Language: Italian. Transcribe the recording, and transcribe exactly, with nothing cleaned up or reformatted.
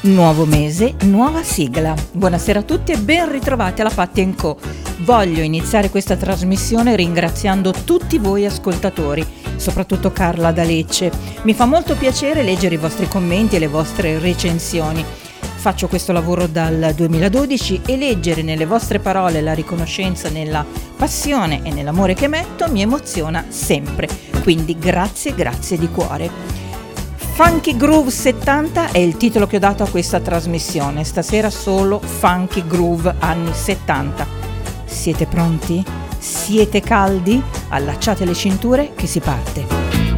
Nuovo mese, nuova sigla. Buonasera a tutti e ben ritrovati alla Patti and Co. Voglio iniziare questa trasmissione ringraziando tutti voi ascoltatori, soprattutto Carla da Lecce. Mi fa molto piacere leggere i vostri commenti e le vostre recensioni. Faccio questo lavoro dal duemiladodici e leggere nelle vostre parole la riconoscenza nella passione e nell'amore che metto mi emoziona sempre. Quindi grazie, grazie di cuore. Funky Groove settanta è il titolo che ho dato a questa trasmissione. Stasera solo Funky Groove anni settanta. Siete pronti? Siete caldi? Allacciate le cinture che si parte.